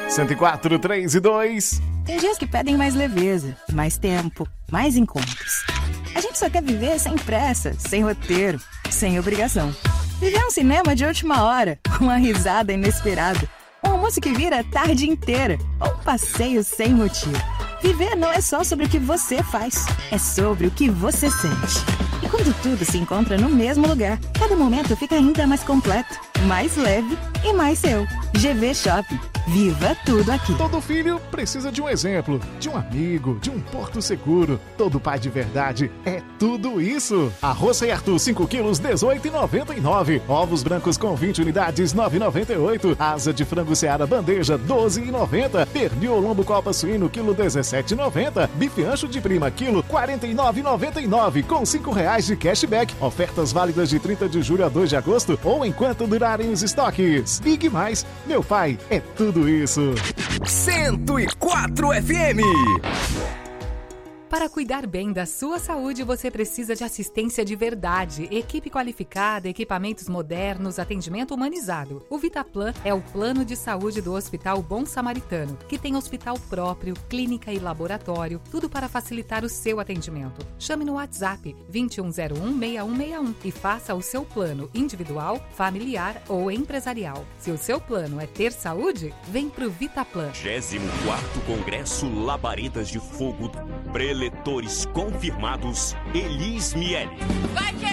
104, 3 e 2. Tem dias que pedem mais leveza, mais tempo, mais encontros. A gente só quer viver sem pressa, sem roteiro, sem obrigação. Viver um cinema de última hora, uma risada inesperada, um almoço que vira a tarde inteira, ou um passeio sem motivo. Viver não é só sobre o que você faz, é sobre o que você sente. E quando tudo se encontra no mesmo lugar, cada momento fica ainda mais completo, mais leve e mais seu. GV Shopping. Viva tudo aqui. Todo filho precisa de um exemplo, de um amigo, de um porto seguro. Todo pai de verdade é tudo isso. Arroz Rei Arthur 5 quilos, 18,99. Ovos brancos com 20 unidades, 9,98. Asa de frango Seara bandeja, 12,90. Pernil lombo copa suíno, quilo 17,90. Bife ancho de prima, quilo 49,99. Com R$5 de cashback. Ofertas válidas de 30 de julho a 2 de agosto ou enquanto durarem os estoques. Big Mais, meu pai, é tudo isso. 104 FM. Para cuidar bem da sua saúde, você precisa de assistência de verdade, equipe qualificada, equipamentos modernos, atendimento humanizado. O Vitaplan é o plano de saúde do Hospital Bom Samaritano, que tem hospital próprio, clínica e laboratório, tudo para facilitar o seu atendimento. Chame no WhatsApp 2101-6161 e faça o seu plano individual, familiar ou empresarial. Se o seu plano é ter saúde, vem pro Vitaplan. 24º Congresso Labaredas de Fogo. Preletores confirmados, Elis Miele.